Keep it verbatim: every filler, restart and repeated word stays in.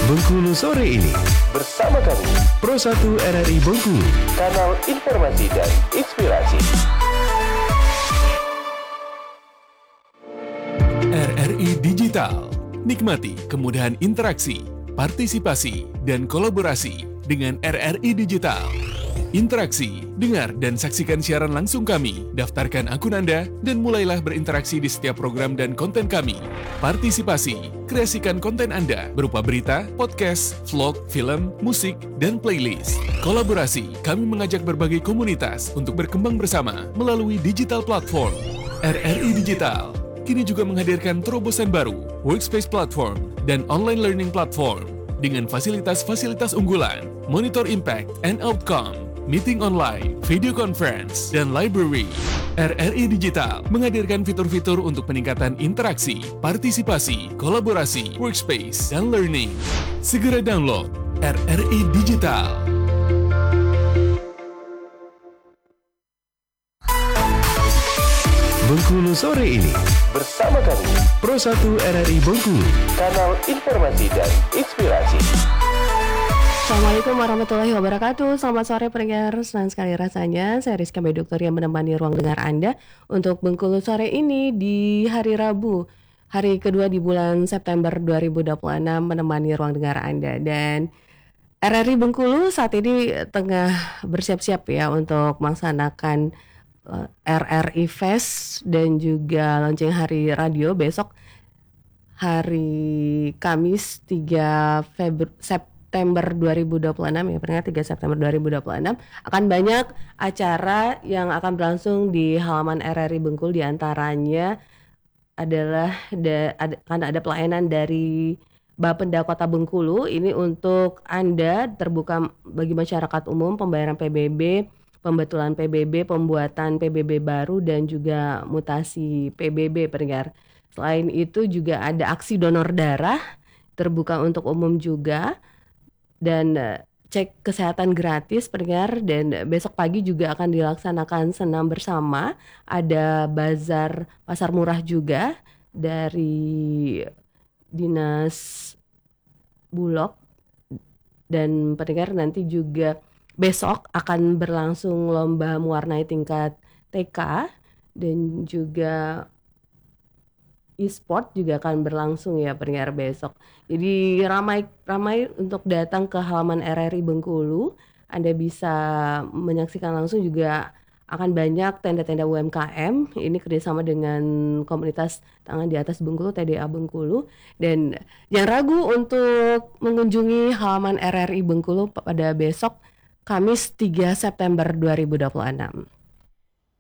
Bengkulu sore ini bersama kami Pro satu R R I Bengkulu, kanal informasi dan inspirasi. R R I Digital. Nikmati kemudahan interaksi, partisipasi, dan kolaborasi dengan R R I Digital. Interaksi, dengar dan saksikan siaran langsung kami, daftarkan akun Anda, dan mulailah berinteraksi di setiap program dan konten kami. Partisipasi, kreasikan konten Anda berupa berita, podcast, vlog, film, musik, dan playlist. Kolaborasi, kami mengajak berbagai komunitas untuk berkembang bersama melalui digital platform. R R I Digital kini juga menghadirkan terobosan baru, workspace platform, dan online learning platform dengan fasilitas-fasilitas unggulan, monitor impact and outcome, meeting online, video conference, dan library. R R I Digital menghadirkan fitur-fitur untuk peningkatan interaksi, partisipasi, kolaborasi, workspace, dan learning. Segera download R R I Digital. Bengkulu sore ini Bersama kami Pro satu R R I Bengkulu, kanal informasi dan inspirasi. Assalamualaikum warahmatullahi wabarakatuh. Selamat sore pendengar, senang sekali rasanya saya Rizka May Dokter yang menemani ruang dengar Anda untuk Bengkulu sore ini di hari Rabu, hari kedua di bulan September dua ribu dua puluh enam, menemani ruang dengar Anda. Dan R R I Bengkulu saat ini tengah bersiap-siap ya untuk melaksanakan uh, R R I Fest dan juga launching hari radio besok hari Kamis tiga September dua ribu dua puluh enam ya, pendengar, tiga September dua ribu dua puluh enam akan banyak acara yang akan berlangsung di halaman R R I Bengkulu. Di antaranya adalah da, ada, akan ada pelayanan dari Bapenda Kota Bengkulu. Ini untuk Anda, terbuka bagi masyarakat umum, pembayaran P B B, pembetulan P B B, pembuatan P B B baru, dan juga mutasi P B B, pendengar. Selain itu juga ada aksi donor darah terbuka untuk umum juga, dan cek kesehatan gratis, pendengar. Dan besok pagi juga akan dilaksanakan senam bersama, ada bazar pasar murah juga dari Dinas Bulog. Dan pendengar, nanti juga besok akan berlangsung lomba mewarnai tingkat T K, dan juga e-sport juga akan berlangsung ya pendengar besok. Jadi ramai-ramai untuk datang ke halaman R R I Bengkulu. Anda bisa menyaksikan langsung, juga akan banyak tenda-tenda U M K M. Ini kerjasama dengan komunitas Tangan di Atas Bengkulu, T D A Bengkulu. Dan jangan ragu untuk mengunjungi halaman R R I Bengkulu pada besok Kamis tiga September dua ribu dua puluh enam.